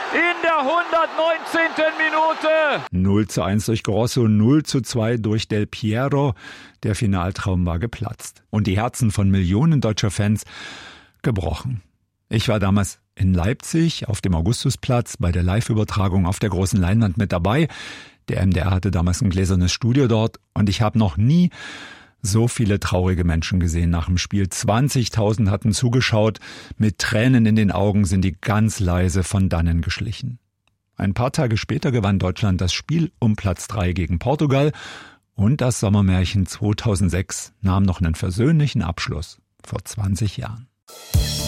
in der 119. Minute. 0:1 durch Grosso, 0:2 durch Del Piero. Der Finaltraum war geplatzt. Und die Herzen von Millionen deutscher Fans gebrochen. Ich war damals in Leipzig auf dem Augustusplatz bei der Live-Übertragung auf der großen Leinwand mit dabei. Der MDR hatte damals ein gläsernes Studio dort und ich habe noch nie so viele traurige Menschen gesehen nach dem Spiel. 20.000 hatten zugeschaut. Mit Tränen in den Augen sind die ganz leise von dannen geschlichen. Ein paar Tage später gewann Deutschland das Spiel um Platz 3 gegen Portugal und das Sommermärchen 2006 nahm noch einen versöhnlichen Abschluss vor 20 Jahren.